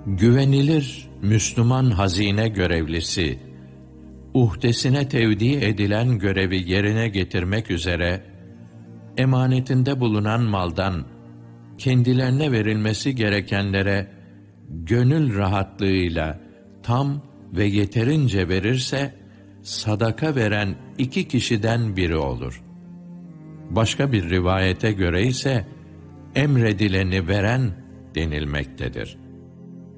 Güvenilir Müslüman hazine görevlisi, uhdesine tevdi edilen görevi yerine getirmek üzere, emanetinde bulunan maldan, kendilerine verilmesi gerekenlere, gönül rahatlığıyla, tam ve yeterince verirse, sadaka veren 2 kişiden biri olur. Başka bir rivayete göre ise, emredileni veren denilmektedir.